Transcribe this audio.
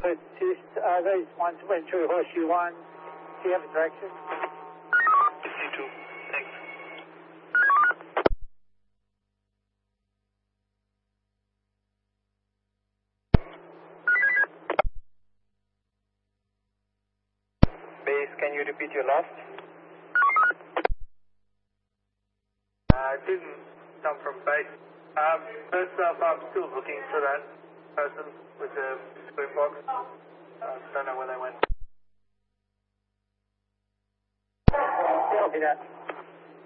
Those ones went through Horseshoe 1. Do you have a direction? C2, thanks. Base, can you repeat your last? It didn't come from base. First off, I'm still looking for that person with the boom box. Don't know where they went. Copy that.